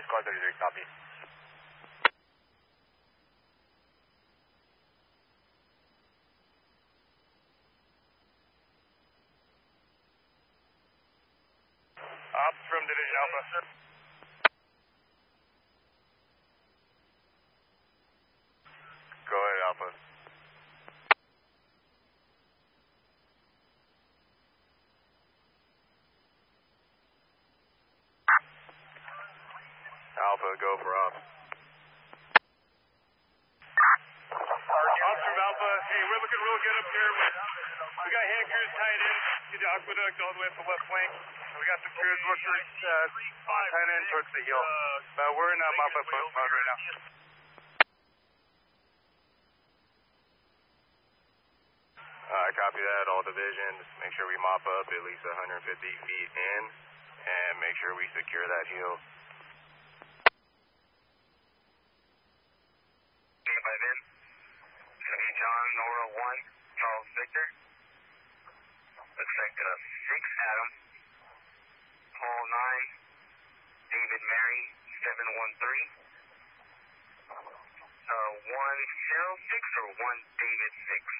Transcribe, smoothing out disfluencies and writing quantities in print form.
Squad 33, copy. Ops from Division Alpha. Go ahead, Alpha. Alpha, go for ops. Ops from Alpha. Hey, we're looking real good up here. We got hand crews tied in to the aqueduct all the way up the left flank. We got some crews working tied in towards the hill. We're in mop-up mode right now. Copy that, all divisions. Make sure we mop up at least 150 feet in and make sure we secure that hill. Anybody in? John, Nora 1, Charles Victor. Looks like 6 Adam, Paul 9, David Mary 713. 106 or 1 David 6?